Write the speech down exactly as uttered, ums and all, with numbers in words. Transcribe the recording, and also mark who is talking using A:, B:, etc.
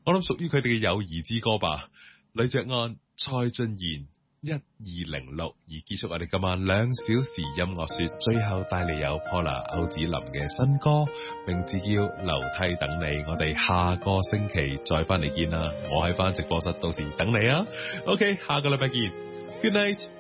A: 我諗屬於佢哋嘅友誼之歌吧。呂爵安、蔡俊賢一二零六，而結束我哋今晚兩小時音樂說，最後帶嚟有 Paula 歐子林嘅新歌，名字叫樓梯等你。我哋下個星期再翻嚟見啦，我喺翻直播室，到時等你啊。OK，下個禮拜見，Good night。